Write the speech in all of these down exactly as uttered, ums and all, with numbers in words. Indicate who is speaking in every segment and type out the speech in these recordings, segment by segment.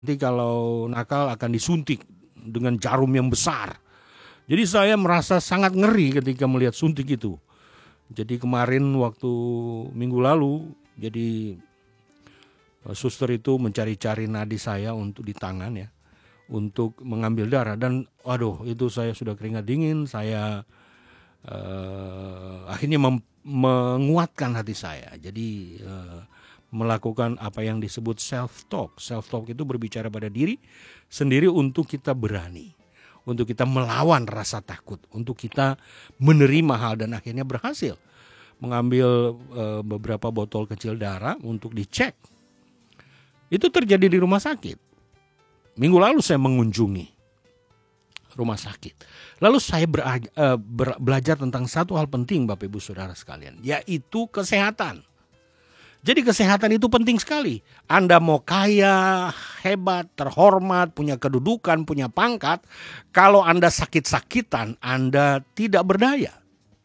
Speaker 1: Nanti kalau nakal akan disuntik dengan jarum yang besar. Jadi saya merasa sangat ngeri ketika melihat suntik itu. Jadi kemarin waktu minggu lalu, jadi suster itu mencari-cari nadi saya untuk di tangan ya, untuk mengambil darah. Dan waduh, itu saya sudah keringat dingin. Saya uh, akhirnya mem- menguatkan hati saya. Jadi uh, melakukan apa yang disebut self-talk. Self-talk itu berbicara pada diri sendiri untuk kita berani, untuk kita melawan rasa takut, untuk kita menerima hal, dan akhirnya berhasil mengambil e, beberapa botol kecil darah untuk dicek. Itu terjadi di rumah sakit. Minggu lalu saya mengunjungi rumah sakit. Lalu saya ber, e, ber, belajar tentang satu hal penting, Bapak Ibu Saudara sekalian, yaitu kesehatan. Jadi kesehatan itu penting sekali. Anda mau kaya, hebat, terhormat, punya kedudukan, punya pangkat, kalau Anda sakit-sakitan, Anda tidak berdaya.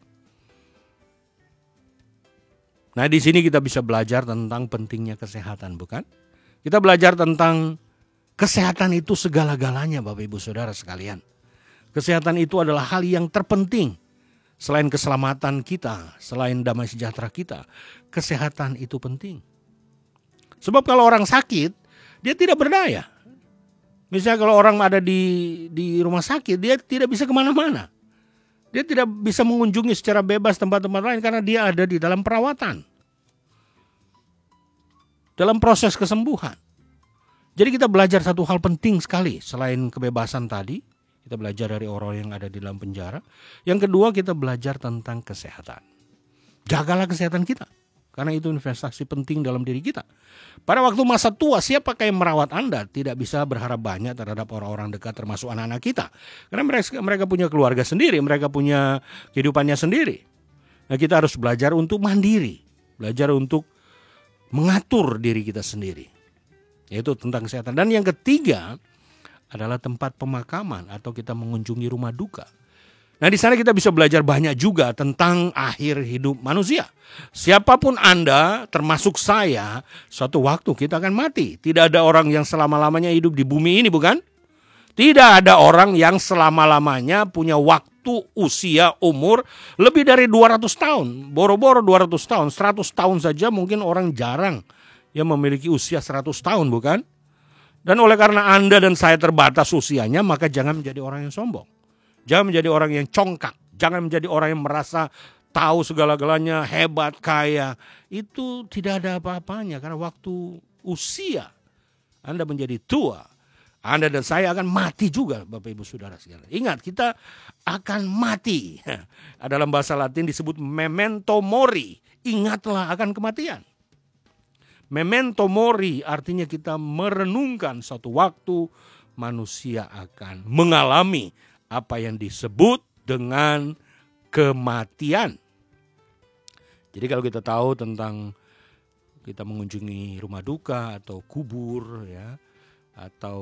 Speaker 1: Nah, di sini kita bisa belajar tentang pentingnya kesehatan, bukan? Kita belajar tentang kesehatan itu segala-galanya, Bapak Ibu Saudara sekalian. Kesehatan itu adalah hal yang terpenting. Selain keselamatan kita, selain damai sejahtera kita, kesehatan itu penting. Sebab kalau orang sakit, dia tidak berdaya. Misalnya kalau orang ada di, di rumah sakit, dia tidak bisa kemana-mana. Dia tidak bisa mengunjungi secara bebas tempat-tempat lain karena dia ada di dalam perawatan. Dalam proses kesembuhan. Jadi kita belajar satu hal penting sekali selain kebebasan tadi. Kita belajar dari orang yang ada di dalam penjara. Yang kedua, kita belajar tentang kesehatan. Jagalah kesehatan kita, karena itu investasi penting dalam diri kita. Pada waktu masa tua, siapakah yang merawat Anda? Tidak bisa berharap banyak terhadap orang-orang dekat, termasuk anak-anak kita. Karena mereka, mereka punya keluarga sendiri, mereka punya kehidupannya sendiri. Nah, kita harus belajar untuk mandiri, belajar untuk mengatur diri kita sendiri. Yaitu tentang kesehatan. Dan yang ketiga adalah tempat pemakaman atau kita mengunjungi rumah duka. Nah, di sana kita bisa belajar banyak juga tentang akhir hidup manusia. Siapapun Anda, termasuk saya, suatu waktu kita akan mati. Tidak ada orang yang selama-lamanya hidup di bumi ini, bukan? Tidak ada orang yang selama-lamanya punya waktu, usia, umur lebih dari dua ratus tahun. Boro-boro dua ratus tahun, seratus tahun saja mungkin orang jarang yang memiliki usia seratus tahun, bukan? Dan oleh karena Anda dan saya terbatas usianya, maka jangan menjadi orang yang sombong. Jangan menjadi orang yang congkak. Jangan menjadi orang yang merasa tahu segala-galanya, hebat, kaya. Itu tidak ada apa-apanya. Karena waktu usia Anda menjadi tua, Anda dan saya akan mati juga, Bapak Ibu Saudara sekalian. Ingat, kita akan mati. Dalam bahasa Latin disebut memento mori. Ingatlah akan kematian. Memento mori artinya kita merenungkan suatu waktu manusia akan mengalami apa yang disebut dengan kematian. Jadi kalau kita tahu tentang kita mengunjungi rumah duka atau kubur ya, atau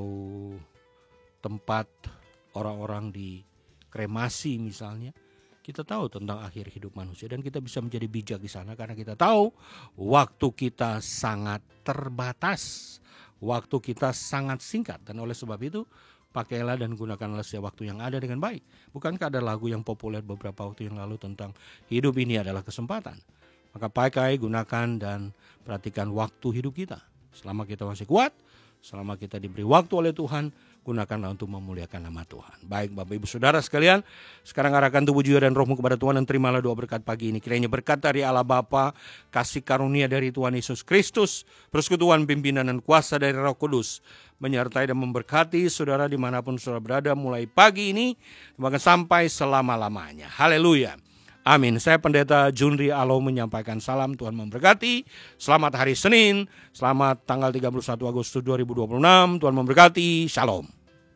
Speaker 1: tempat orang-orang di kremasi misalnya, kita tahu tentang akhir hidup manusia dan kita bisa menjadi bijak di sana karena kita tahu waktu kita sangat terbatas, waktu kita sangat singkat, dan oleh sebab itu pakailah dan gunakanlah setiap waktu yang ada dengan baik. Bukankah ada lagu yang populer beberapa waktu yang lalu tentang hidup ini adalah kesempatan? Maka pakai, gunakan dan perhatikan waktu hidup kita. Selama kita masih kuat, selama kita diberi waktu oleh Tuhan, gunakanlah untuk memuliakan nama Tuhan. Baik Bapak Ibu Saudara sekalian, sekarang arahkan tubuh jiwa dan rohmu kepada Tuhan dan terimalah doa berkat pagi ini. Kiranya berkat dari Allah Bapa, kasih karunia dari Tuhan Yesus Kristus, persekutuan pimpinan dan kuasa dari Roh Kudus, menyertai dan memberkati saudara dimanapun saudara berada mulai pagi ini, bahkan sampai selama-lamanya. Haleluya. Amin. Saya Pendeta Junri Alo menyampaikan salam, Tuhan memberkati. Selamat hari Senin, selamat tanggal tiga puluh satu Agustus dua ribu dua puluh enam. Tuhan memberkati. Shalom.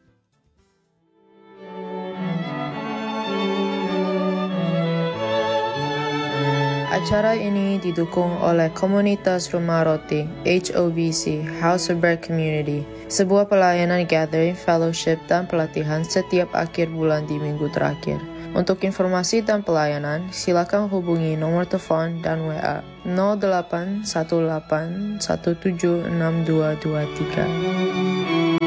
Speaker 2: Acara ini didukung oleh Komunitas Rumah Roti H O B C House of Bread Community, sebuah pelayanan gathering, fellowship, dan pelatihan setiap akhir bulan di minggu terakhir. Untuk informasi dan pelayanan, silakan hubungi nomor telepon dan W A nol delapan satu delapan satu tujuh enam dua dua tiga.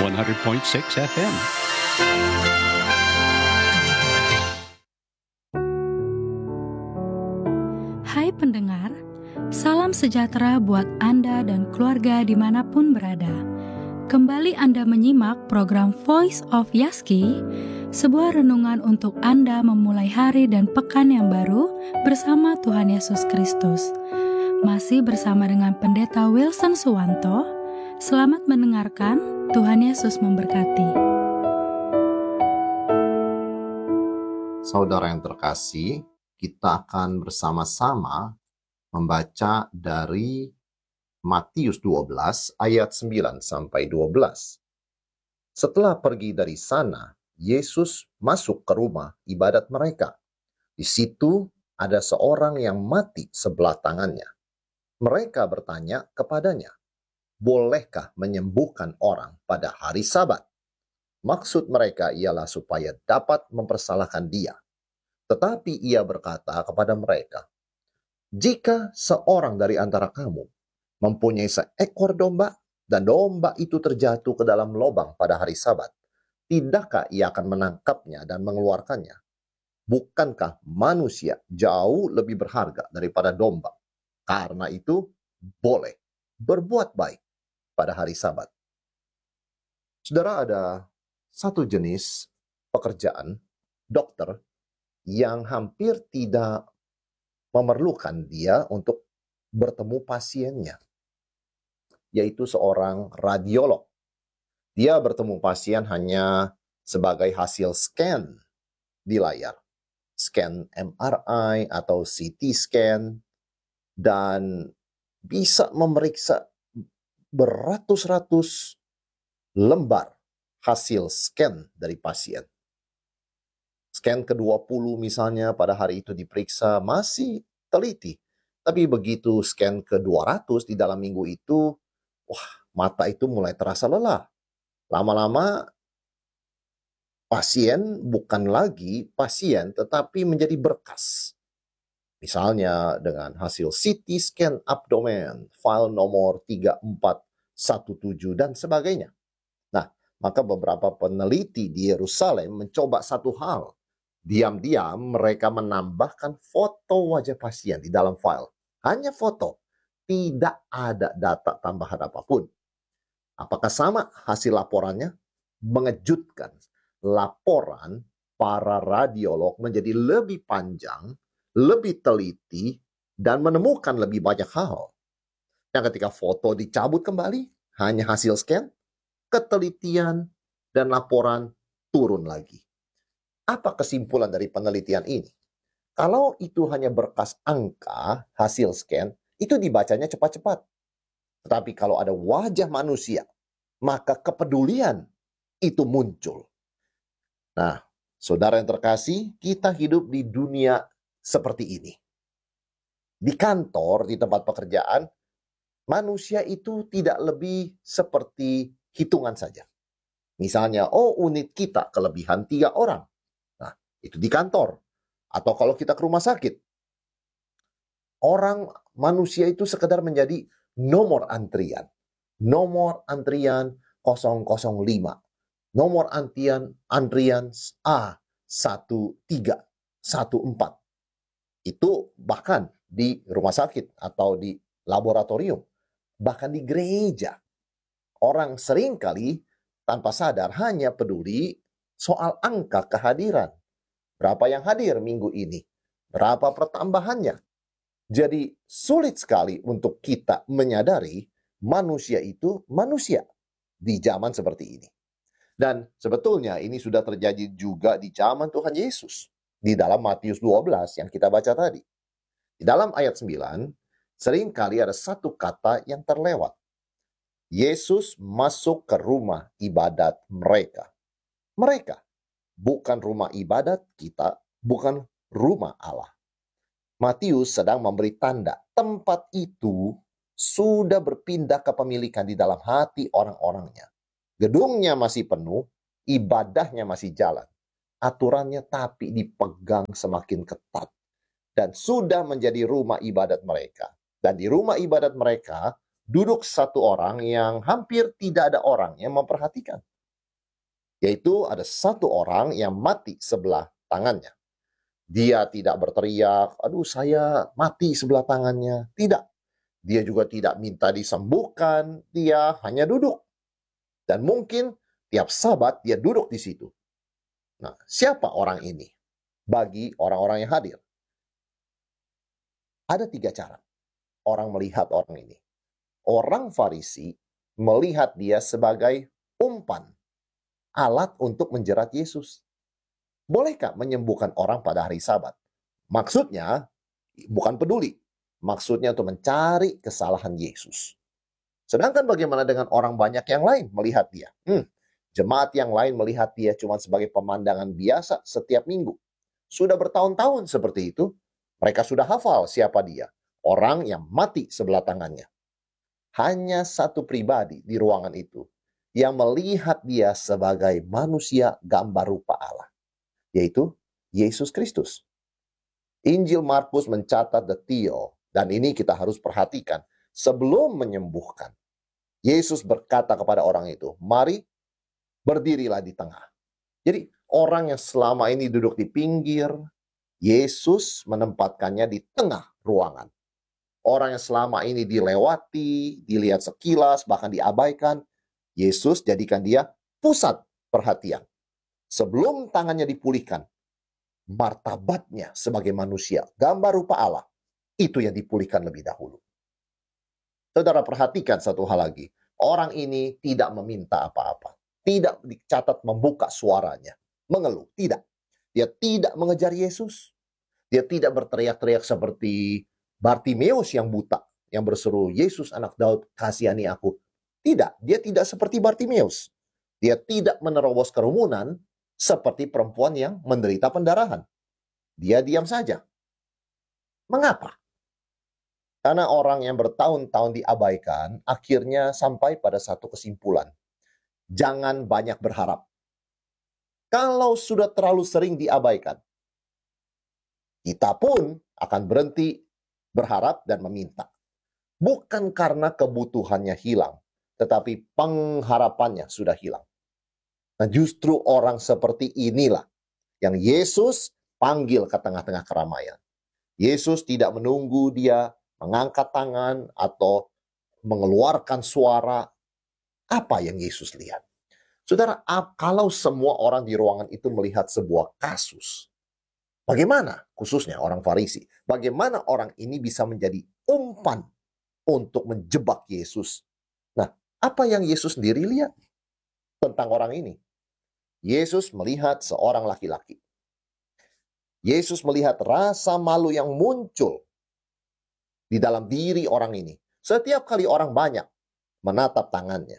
Speaker 3: one hundred point six F M.
Speaker 4: Hai pendengar, salam sejahtera buat Anda dan keluarga dimanapun berada. Kembali Anda menyimak program Voice of Yaski, sebuah renungan untuk Anda memulai hari dan pekan yang baru bersama Tuhan Yesus Kristus. Masih bersama dengan Pendeta Wilson Suwanto. Selamat mendengarkan, Tuhan Yesus memberkati.
Speaker 5: Saudara yang terkasih, kita akan bersama-sama membaca dari Matius dua belas ayat sembilan sampai dua belas. Setelah pergi dari sana, Yesus masuk ke rumah ibadat mereka. Di situ ada seorang yang mati sebelah tangannya. Mereka bertanya kepadanya, "Bolehkah menyembuhkan orang pada hari Sabat?" Maksud mereka ialah supaya dapat mempersalahkan dia. Tetapi ia berkata kepada mereka, "Jika seorang dari antara kamu mempunyai seekor domba, dan domba itu terjatuh ke dalam lubang pada hari Sabat, tidakkah ia akan menangkapnya dan mengeluarkannya? Bukankah manusia jauh lebih berharga daripada domba? Karena itu, boleh berbuat baik pada hari Sabat." Saudara, ada satu jenis pekerjaan, dokter, yang hampir tidak memerlukan dia untuk bertemu pasiennya, yaitu seorang radiolog. Dia bertemu pasien hanya sebagai hasil scan di layar, scan M R I atau C T scan, dan bisa memeriksa beratus-ratus lembar hasil scan dari pasien. Scan ke dua puluh misalnya pada hari itu diperiksa, masih teliti. Tapi begitu scan ke dua ratus di dalam minggu itu, wah, mata itu mulai terasa lelah. Lama-lama pasien bukan lagi pasien, tetapi menjadi berkas. Misalnya dengan hasil C T scan abdomen, file nomor tiga empat satu tujuh, dan sebagainya. Nah, maka beberapa peneliti di Yerusalem mencoba satu hal. Diam-diam mereka menambahkan foto wajah pasien di dalam file. Hanya foto, tidak ada data tambahan apapun. Apakah sama hasil laporannya? Mengejutkan. Laporan para radiolog menjadi lebih panjang, lebih teliti, dan menemukan lebih banyak hal. Yang ketika foto dicabut kembali, hanya hasil scan, ketelitian, dan laporan turun lagi. Apa kesimpulan dari penelitian ini? Kalau itu hanya berkas angka, hasil scan, itu dibacanya cepat-cepat. Tetapi kalau ada wajah manusia, maka kepedulian itu muncul. Nah, saudara yang terkasih, kita hidup di dunia seperti ini. Di kantor, di tempat pekerjaan, manusia itu tidak lebih seperti hitungan saja. Misalnya, oh unit kita kelebihan tiga orang. Nah, itu di kantor. Atau kalau kita ke rumah sakit, orang manusia itu sekedar menjadi nomor antrian. Nomor antrian nol nol lima. Nomor antrian antrian A satu tiga satu empat. Itu bahkan di rumah sakit atau di laboratorium. Bahkan di gereja. Orang seringkali tanpa sadar hanya peduli soal angka kehadiran. Berapa yang hadir minggu ini? Berapa pertambahannya? Jadi sulit sekali untuk kita menyadari manusia itu manusia di zaman seperti ini. Dan sebetulnya ini sudah terjadi juga di zaman Tuhan Yesus. Di dalam Matius dua belas yang kita baca tadi. Di dalam ayat sembilan, seringkali ada satu kata yang terlewat. Yesus masuk ke rumah ibadat mereka. Mereka. Bukan rumah ibadat kita, bukan rumah Allah. Matius sedang memberi tanda tempat itu sudah berpindah kepemilikan di dalam hati orang-orangnya. Gedungnya masih penuh, ibadahnya masih jalan. Aturannya tapi dipegang semakin ketat. Dan sudah menjadi rumah ibadat mereka. Dan di rumah ibadat mereka duduk satu orang yang hampir tidak ada orang yang memperhatikan. Yaitu ada satu orang yang mati sebelah tangannya. Dia tidak berteriak, aduh saya mati sebelah tangannya. Tidak. Dia juga tidak minta disembuhkan. Dia hanya duduk. Dan mungkin tiap Sabat dia duduk di situ. Nah, siapa orang ini? Bagi orang-orang yang hadir. Ada tiga cara orang melihat orang ini. Orang Farisi melihat dia sebagai umpan, alat untuk menjerat Yesus. Bolehkah menyembuhkan orang pada hari Sabat? Maksudnya bukan peduli. Maksudnya untuk mencari kesalahan Yesus. Sedangkan bagaimana dengan orang banyak yang lain melihat dia? Hmm, jemaat yang lain melihat dia cuma sebagai pemandangan biasa setiap minggu. Sudah bertahun-tahun seperti itu, mereka sudah hafal siapa dia. Orang yang mati sebelah tangannya. Hanya satu pribadi di ruangan itu yang melihat dia sebagai manusia gambar rupa Allah, yaitu Yesus Kristus. Injil Markus mencatat detail, dan ini kita harus perhatikan. Sebelum menyembuhkan, Yesus berkata kepada orang itu, mari berdirilah di tengah. Jadi orang yang selama ini duduk di pinggir, Yesus menempatkannya di tengah ruangan. Orang yang selama ini dilewati, dilihat sekilas, bahkan diabaikan, Yesus jadikan dia pusat perhatian. Sebelum tangannya dipulihkan, martabatnya sebagai manusia, gambar rupa Allah, itu yang dipulihkan lebih dahulu. Saudara perhatikan satu hal lagi. Orang ini tidak meminta apa-apa. Tidak dicatat membuka suaranya. Mengeluh. Tidak. Dia tidak mengejar Yesus. Dia tidak berteriak-teriak seperti Bartimeus yang buta. Yang berseru, Yesus anak Daud, kasihani aku. Tidak. Dia tidak seperti Bartimeus. Dia tidak menerobos kerumunan seperti perempuan yang menderita pendarahan. Dia diam saja. Mengapa? Karena orang yang bertahun-tahun diabaikan, akhirnya sampai pada satu kesimpulan. Jangan banyak berharap. Kalau sudah terlalu sering diabaikan, kita pun akan berhenti berharap dan meminta. Bukan karena kebutuhannya hilang, tetapi pengharapannya sudah hilang. Nah, justru orang seperti inilah yang Yesus panggil ke tengah-tengah keramaian. Yesus tidak menunggu dia mengangkat tangan atau mengeluarkan suara. Apa yang Yesus lihat? Saudara, kalau semua orang di ruangan itu melihat sebuah kasus, bagaimana khususnya orang Farisi? Bagaimana orang ini bisa menjadi umpan untuk menjebak Yesus? Nah, apa yang Yesus sendiri lihat tentang orang ini? Yesus melihat seorang laki-laki. Yesus melihat rasa malu yang muncul di dalam diri orang ini. Setiap kali orang banyak menatap tangannya,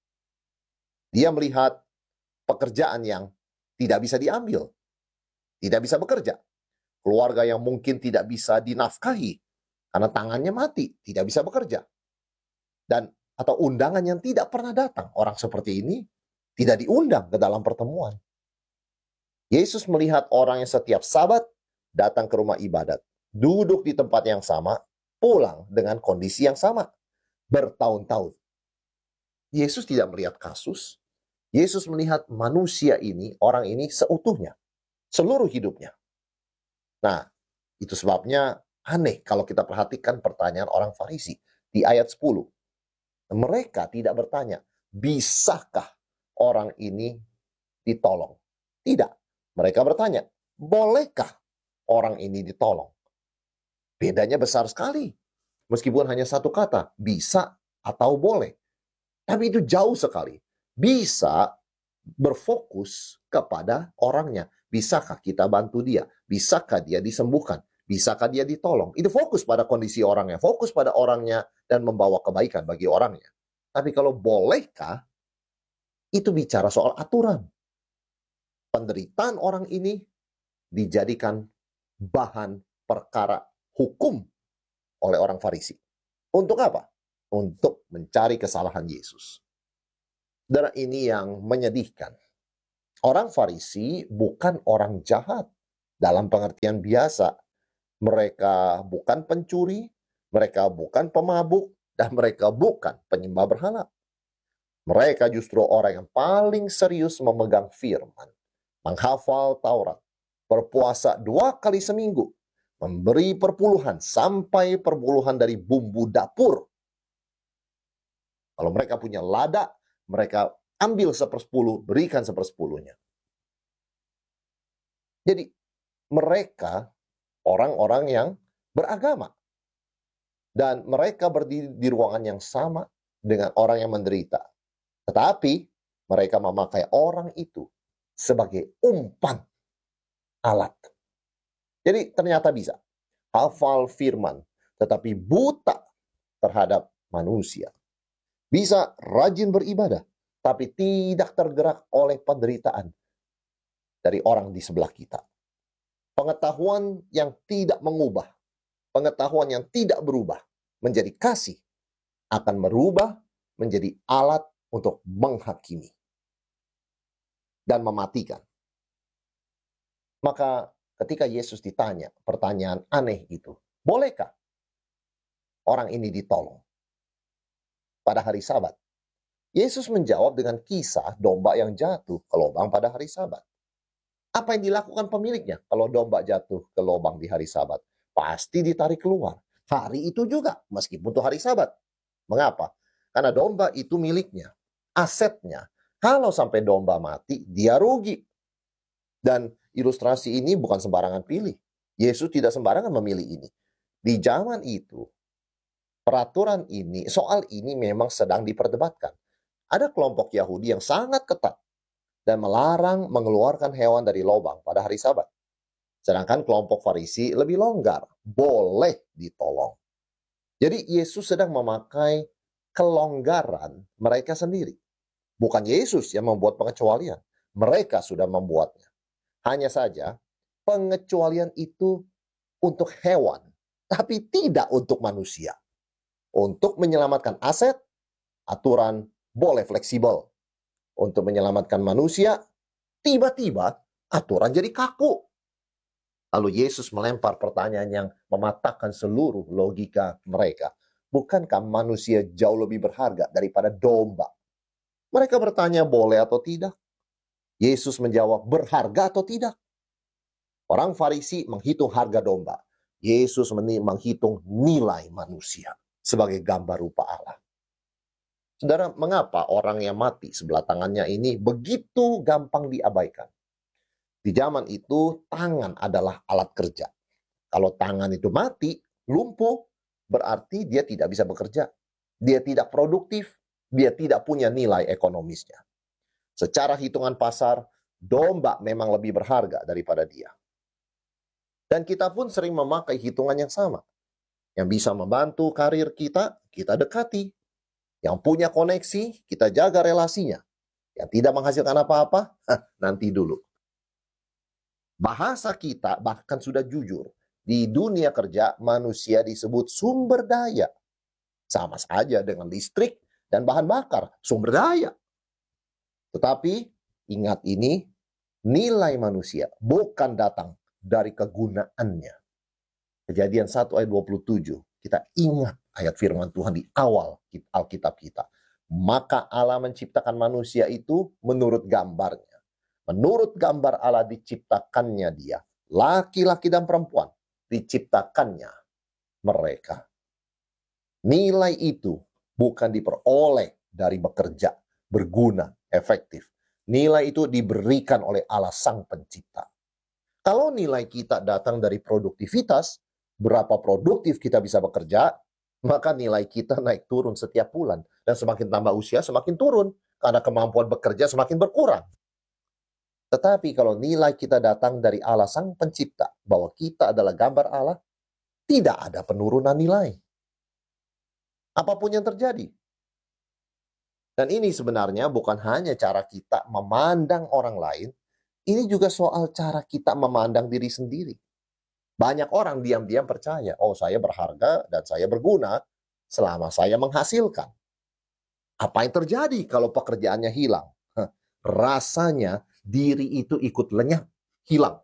Speaker 5: dia melihat pekerjaan yang tidak bisa diambil, tidak bisa bekerja. Keluarga yang mungkin tidak bisa dinafkahi karena tangannya mati, tidak bisa bekerja. Dan atau undangan yang tidak pernah datang. Orang seperti ini tidak diundang ke dalam pertemuan. Yesus melihat orang yang setiap Sabat datang ke rumah ibadat, duduk di tempat yang sama, pulang dengan kondisi yang sama, bertahun-tahun. Yesus tidak melihat kasus. Yesus melihat manusia ini, orang ini seutuhnya, seluruh hidupnya. Nah, itu sebabnya aneh kalau kita perhatikan pertanyaan orang Farisi di ayat sepuluh. Mereka tidak bertanya, bisakah orang ini ditolong? Tidak. Mereka bertanya, bolehkah orang ini ditolong? Bedanya besar sekali. Meskipun hanya satu kata, bisa atau boleh. Tapi itu jauh sekali. Bisa berfokus kepada orangnya. Bisakah kita bantu dia? Bisakah dia disembuhkan? Bisakah dia ditolong? Itu fokus pada kondisi orangnya. Fokus pada orangnya dan membawa kebaikan bagi orangnya. Tapi kalau bolehkah, itu bicara soal aturan. Penderitaan orang ini dijadikan bahan perkara hukum oleh orang Farisi. Untuk apa? Untuk mencari kesalahan Yesus. Dan ini yang menyedihkan. Orang Farisi bukan orang jahat dalam pengertian biasa. Mereka bukan pencuri, mereka bukan pemabuk, dan mereka bukan penyembah berhala. Mereka justru orang yang paling serius memegang firman, menghafal Taurat, berpuasa dua kali seminggu, memberi perpuluhan sampai perpuluhan dari bumbu dapur. Kalau mereka punya lada, mereka ambil sepersepuluh, berikan sepersepuluhnya. Jadi mereka orang-orang yang beragama. Dan mereka berdiri di ruangan yang sama dengan orang yang menderita. Tetapi mereka memakai orang itu sebagai umpan alat. Jadi ternyata bisa hafal firman, tetapi buta terhadap manusia. Bisa rajin beribadah, tapi tidak tergerak oleh penderitaan dari orang di sebelah kita. Pengetahuan yang tidak mengubah, pengetahuan yang tidak berubah menjadi kasih, akan merubah menjadi alat untuk menghakimi dan mematikan. Maka ketika Yesus ditanya pertanyaan aneh itu, bolehkah orang ini ditolong pada hari Sabat? Yesus menjawab dengan kisah domba yang jatuh ke lubang pada hari Sabat. Apa yang dilakukan pemiliknya kalau domba jatuh ke lubang di hari Sabat? Pasti ditarik keluar. Hari itu juga, meskipun itu hari Sabat. Mengapa? Karena domba itu miliknya, asetnya. Kalau sampai domba mati, dia rugi. Dan ilustrasi ini bukan sembarangan pilih. Yesus tidak sembarangan memilih ini. Di zaman itu, peraturan ini, soal ini memang sedang diperdebatkan. Ada kelompok Yahudi yang sangat ketat dan melarang mengeluarkan hewan dari lubang pada hari Sabat. Sedangkan kelompok Farisi lebih longgar, boleh ditolong. Jadi Yesus sedang memakai kelonggaran mereka sendiri. Bukan Yesus yang membuat pengecualian, mereka sudah membuatnya. Hanya saja pengecualian itu untuk hewan, tapi tidak untuk manusia. Untuk menyelamatkan aset, aturan boleh fleksibel. Untuk menyelamatkan manusia, tiba-tiba aturan jadi kaku. Lalu Yesus melempar pertanyaan yang mematahkan seluruh logika mereka. Bukankah manusia jauh lebih berharga daripada domba? Mereka bertanya boleh atau tidak. Yesus menjawab berharga atau tidak. Orang Farisi menghitung harga domba. Yesus menghitung nilai manusia sebagai gambar rupa Allah. Saudara, mengapa orang yang mati sebelah tangannya ini begitu gampang diabaikan? Di zaman itu, tangan adalah alat kerja. Kalau tangan itu mati, lumpuh, berarti dia tidak bisa bekerja. Dia tidak produktif, dia tidak punya nilai ekonomisnya. Secara hitungan pasar, domba memang lebih berharga daripada dia. Dan kita pun sering memakai hitungan yang sama. Yang bisa membantu karir kita, kita dekati. Yang punya koneksi, kita jaga relasinya. Yang tidak menghasilkan apa-apa, nanti dulu. Bahasa kita bahkan sudah jujur. Di dunia kerja, manusia disebut sumber daya. Sama saja dengan listrik dan bahan bakar, sumber daya. Tetapi, ingat ini, nilai manusia bukan datang dari kegunaannya. Kejadian satu ayat dua puluh tujuh, kita ingat ayat firman Tuhan di awal Alkitab kita. Maka Allah menciptakan manusia itu menurut gambarnya. Menurut gambar Allah diciptakannya dia. Laki-laki dan perempuan diciptakannya mereka. Nilai itu bukan diperoleh dari bekerja, berguna, efektif. Nilai itu diberikan oleh Allah Sang Pencipta. Kalau nilai kita datang dari produktivitas, berapa produktif kita bisa bekerja, maka nilai kita naik turun setiap bulan. Dan semakin tambah usia, semakin turun. Karena kemampuan bekerja semakin berkurang. Tetapi kalau nilai kita datang dari Allah Sang Pencipta, bahwa kita adalah gambar Allah, tidak ada penurunan nilai. Apapun yang terjadi. Dan ini sebenarnya bukan hanya cara kita memandang orang lain, ini juga soal cara kita memandang diri sendiri. Banyak orang diam-diam percaya, oh saya berharga dan saya berguna selama saya menghasilkan. Apa yang terjadi kalau pekerjaannya hilang? Hah, rasanya diri itu ikut lenyap, hilang.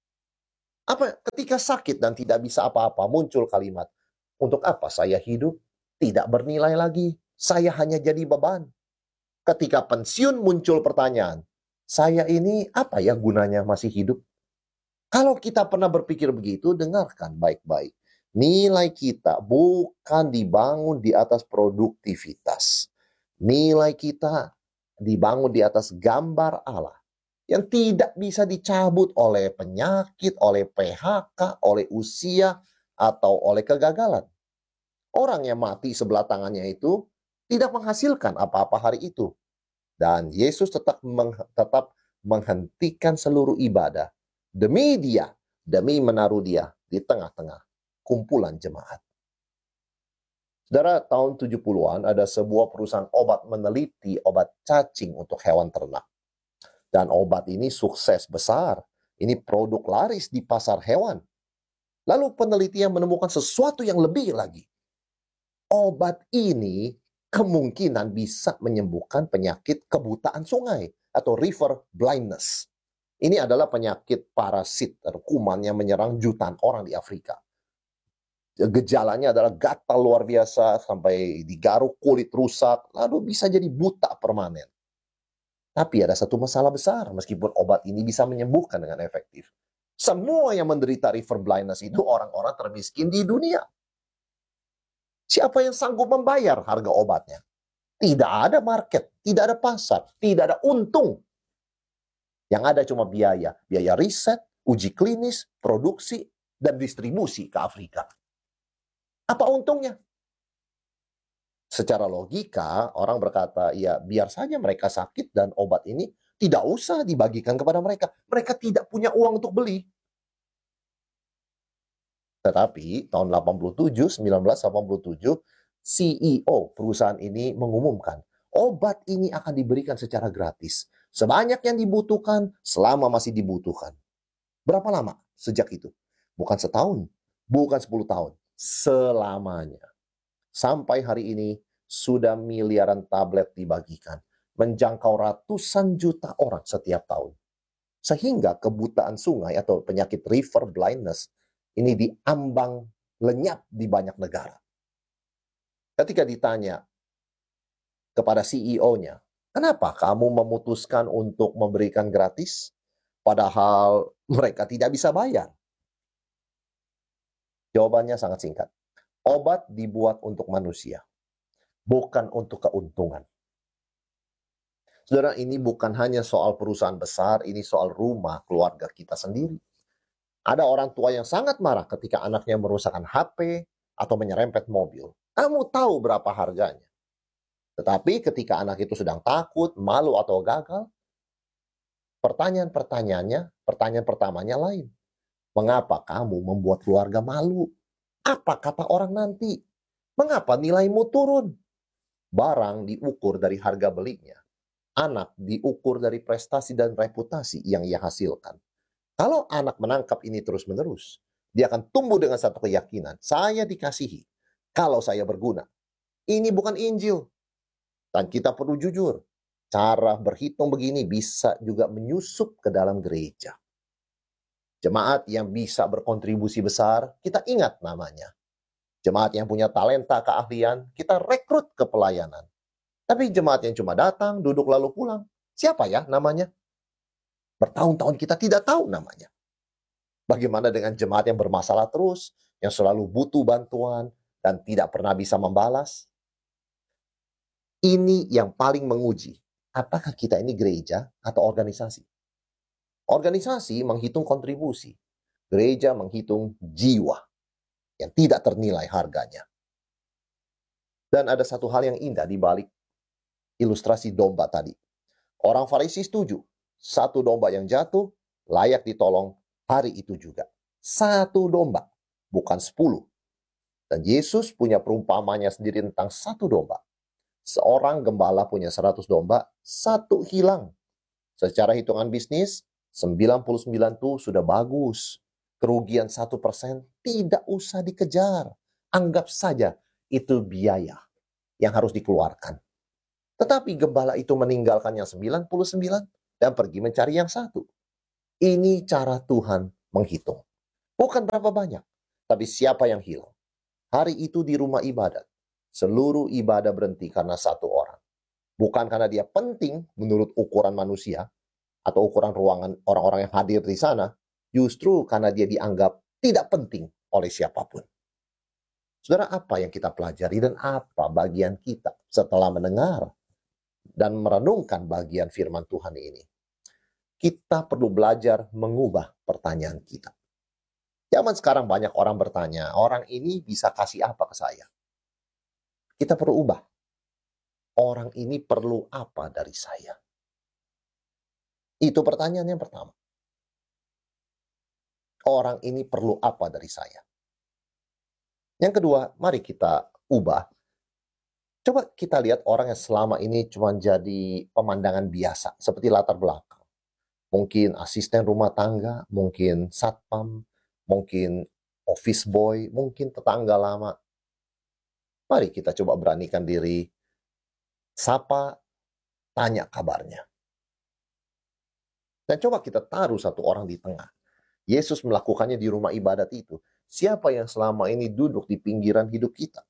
Speaker 5: Apa ketika sakit dan tidak bisa apa-apa, muncul kalimat, untuk apa saya hidup? Tidak bernilai lagi, saya hanya jadi beban. Ketika pensiun muncul pertanyaan, saya ini apa ya gunanya masih hidup? Kalau kita pernah berpikir begitu, dengarkan baik-baik. Nilai kita bukan dibangun di atas produktivitas. Nilai kita dibangun di atas gambar Allah yang tidak bisa dicabut oleh penyakit, oleh P H K, oleh usia, atau oleh kegagalan. Orang yang mati sebelah tangannya itu tidak menghasilkan apa-apa hari itu. Dan Yesus tetap meng, tetap menghentikan seluruh ibadah demi dia, demi menaruh dia di tengah-tengah kumpulan jemaat. Saudara, tahun tujuh puluhan ada sebuah perusahaan obat meneliti obat cacing untuk hewan ternak. Dan obat ini sukses besar. Ini produk laris di pasar hewan. Lalu penelitian menemukan sesuatu yang lebih lagi. Obat ini kemungkinan bisa menyembuhkan penyakit kebutaan sungai atau river blindness. Ini adalah penyakit parasit atau kuman yang menyerang jutaan orang di Afrika. Gejalanya adalah gatal luar biasa, sampai digaruk, kulit rusak, lalu bisa jadi buta permanen. Tapi ada satu masalah besar, meskipun obat ini bisa menyembuhkan dengan efektif. Semua yang menderita river blindness itu orang-orang termiskin di dunia. Siapa yang sanggup membayar harga obatnya? Tidak ada market, tidak ada pasar, tidak ada untung. Yang ada cuma biaya. Biaya riset, uji klinis, produksi, dan distribusi ke Afrika. Apa untungnya? Secara logika, orang berkata, ya biar saja mereka sakit dan obat ini tidak usah dibagikan kepada mereka. Mereka tidak punya uang untuk beli. Tetapi tahun delapan puluh tujuh, seribu sembilan ratus delapan puluh tujuh, C E O perusahaan ini mengumumkan, obat ini akan diberikan secara gratis. Sebanyak yang dibutuhkan, selama masih dibutuhkan. Berapa lama sejak itu? Bukan setahun, bukan sepuluh tahun. Selamanya. Sampai hari ini, sudah miliaran tablet dibagikan. Menjangkau ratusan juta orang setiap tahun. Sehingga kebutaan sungai atau penyakit river blindness ini diambang lenyap di banyak negara. Ketika ditanya kepada C E O-nya, kenapa kamu memutuskan untuk memberikan gratis? Padahal mereka tidak bisa bayar. Jawabannya sangat singkat. Obat dibuat untuk manusia, bukan untuk keuntungan. Saudara, ini bukan hanya soal perusahaan besar, ini soal rumah keluarga kita sendiri. Ada orang tua yang sangat marah ketika anaknya merusakkan H P atau menyerempet mobil. Kamu tahu berapa harganya. Tetapi ketika anak itu sedang takut, malu atau gagal, pertanyaan-pertanyaannya, pertanyaan pertamanya lain. Mengapa kamu membuat keluarga malu? Apa kata orang nanti? Mengapa nilaimu turun? Barang diukur dari harga belinya. Anak diukur dari prestasi dan reputasi yang ia hasilkan. Kalau anak menangkap ini terus-menerus, dia akan tumbuh dengan satu keyakinan. Saya dikasihi. Kalau saya berguna. Ini bukan Injil. Dan kita perlu jujur. Cara berhitung begini bisa juga menyusup ke dalam gereja. Jemaat yang bisa berkontribusi besar, kita ingat namanya. Jemaat yang punya talenta keahlian, kita rekrut ke pelayanan. Tapi jemaat yang cuma datang, duduk lalu pulang, siapa ya namanya? Bertahun-tahun kita tidak tahu namanya. Bagaimana dengan jemaat yang bermasalah terus, yang selalu butuh bantuan, dan tidak pernah bisa membalas? Ini yang paling menguji. Apakah kita ini gereja atau organisasi? Organisasi menghitung kontribusi. Gereja menghitung jiwa yang tidak ternilai harganya. Dan ada satu hal yang indah di balik ilustrasi domba tadi. Orang Farisi setuju. Satu domba yang jatuh, layak ditolong hari itu juga. Satu domba, bukan sepuluh. Dan Yesus punya perumpamannya sendiri tentang satu domba. Seorang gembala punya seratus domba, satu hilang. Secara hitungan bisnis, sembilan puluh sembilan itu sudah bagus. Kerugian satu persen tidak usah dikejar. Anggap saja itu biaya yang harus dikeluarkan. Tetapi gembala itu meninggalkan yang sembilan puluh sembilan dan pergi mencari yang satu. Ini cara Tuhan menghitung. Bukan berapa banyak, tapi siapa yang hilang. Hari itu di rumah ibadat, seluruh ibadah berhenti karena satu orang. Bukan karena dia penting menurut ukuran manusia atau ukuran ruangan orang-orang yang hadir di sana, justru karena dia dianggap tidak penting oleh siapapun. Saudara, apa yang kita pelajari dan apa bagian kita setelah mendengar dan merenungkan bagian firman Tuhan ini? Kita perlu belajar mengubah pertanyaan kita. Zaman sekarang banyak orang bertanya, orang ini bisa kasih apa ke saya? Kita perlu ubah. Orang ini perlu apa dari saya? Itu pertanyaan yang pertama. Orang ini perlu apa dari saya? Yang kedua, mari kita ubah. Coba kita lihat orang yang selama ini cuma jadi pemandangan biasa, seperti latar belakang. Mungkin asisten rumah tangga, mungkin satpam, mungkin office boy, mungkin tetangga lama. Mari kita coba beranikan diri, sapa, tanya kabarnya. Dan coba kita taruh satu orang di tengah. Yesus melakukannya di rumah ibadat itu. Siapa yang selama ini duduk di pinggiran hidup kita?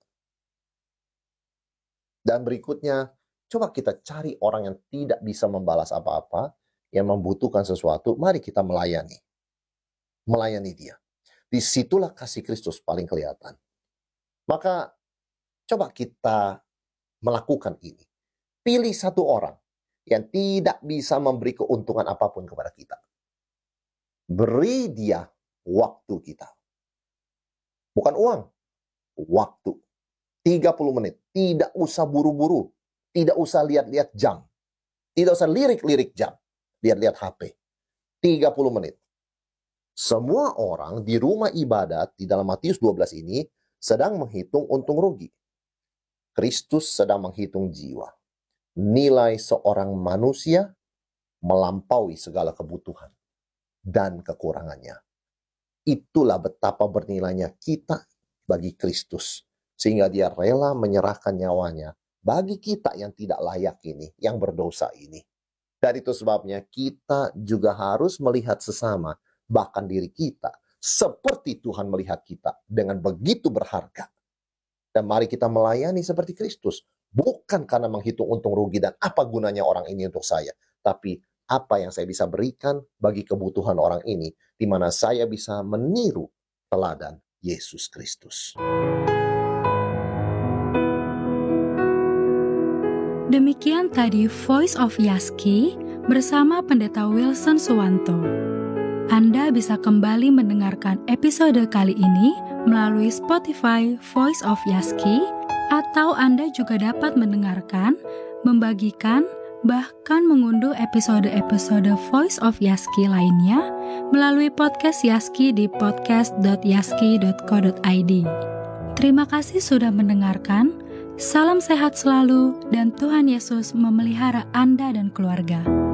Speaker 5: Dan berikutnya, coba kita cari orang yang tidak bisa membalas apa-apa, yang membutuhkan sesuatu, mari kita melayani. Melayani dia. Disitulah kasih Kristus paling kelihatan. Maka, coba kita melakukan ini. Pilih satu orang yang tidak bisa memberi keuntungan apapun kepada kita. Beri dia waktu kita. Bukan uang, waktu. tiga puluh menit. Tidak usah buru-buru. Tidak usah lihat-lihat jam. Tidak usah lirik-lirik jam. Lihat-lihat H P. tiga puluh menit. Semua orang di rumah ibadat di dalam Matius dua belas ini sedang menghitung untung rugi. Kristus sedang menghitung jiwa. Nilai seorang manusia melampaui segala kebutuhan dan kekurangannya. Itulah betapa bernilainya kita bagi Kristus. Sehingga dia rela menyerahkan nyawanya bagi kita yang tidak layak ini, yang berdosa ini. Dan itu sebabnya kita juga harus melihat sesama, bahkan diri kita, seperti Tuhan melihat kita dengan begitu berharga. Dan mari kita melayani seperti Kristus. Bukan karena menghitung untung rugi dan apa gunanya orang ini untuk saya. Tapi apa yang saya bisa berikan bagi kebutuhan orang ini, di mana saya bisa meniru teladan Yesus Kristus.
Speaker 4: Demikian tadi Voice of Yaski bersama Pendeta Wilson Suwanto. Anda bisa kembali mendengarkan episode kali ini melalui Spotify Voice of Yaski, atau Anda juga dapat mendengarkan, membagikan, bahkan mengunduh episode-episode Voice of Yaski lainnya melalui podcast Yaski di podcast dot yaski dot co dot i d. Terima kasih sudah mendengarkan. Salam sehat selalu dan Tuhan Yesus memelihara Anda dan keluarga.